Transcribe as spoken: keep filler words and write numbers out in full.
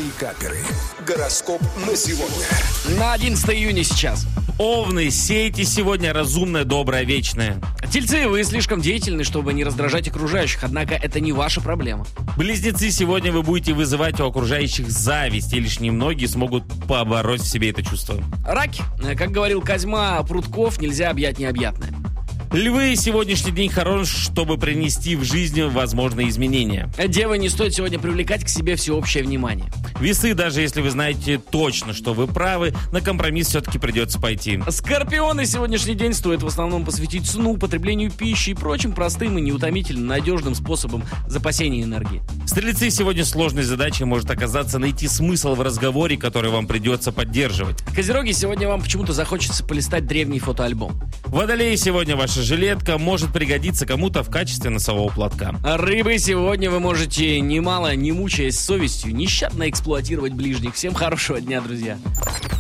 Каперы. Гороскоп на сегодня. На одиннадцатое июня сейчас. Овны, сейте сегодня разумное, доброе, вечное. Тельцы, вы слишком деятельны, чтобы не раздражать окружающих, однако это не ваша проблема. Близнецы, сегодня вы будете вызывать у окружающих зависть, и лишь немногие смогут побороть в себе это чувство. Раки, как говорил Козьма Прутков, нельзя объять необъятное. Львы, сегодняшний день хорош, чтобы принести в жизнь возможные изменения. Девы, не стоит сегодня привлекать к себе всеобщее внимание. Весы, даже если вы знаете точно, что вы правы, на компромисс все-таки придется пойти. Скорпионы, сегодняшний день стоит в основном посвятить сну, потреблению пищи и прочим простым и неутомительным надежным способом запасения энергии. Стрельцы, сегодня сложной задачей может оказаться найти смысл в разговоре, который вам придется поддерживать. Козероги, сегодня вам почему-то захочется полистать древний фотоальбом. Водолеи, сегодня ваша жилетка может пригодиться кому-то в качестве носового платка. Рыбы, сегодня вы можете немало, не мучаясь совестью, нещадно эксплуатировать ближних. Всем хорошего дня, друзья.